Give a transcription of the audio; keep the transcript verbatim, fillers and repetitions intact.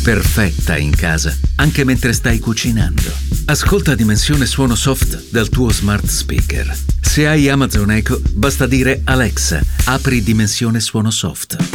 perfetta in casa, anche mentre stai cucinando. Ascolta Dimensione Suono Soft dal tuo smart speaker. Se hai Amazon Echo, basta dire Alexa, apri Dimensione Suono Soft.